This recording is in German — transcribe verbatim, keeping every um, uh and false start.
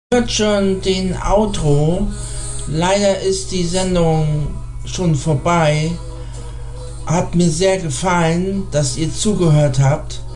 Hört schon den Outro. Leider ist die Sendung schon vorbei. Hat mir sehr gefallen, dass ihr zugehört habt.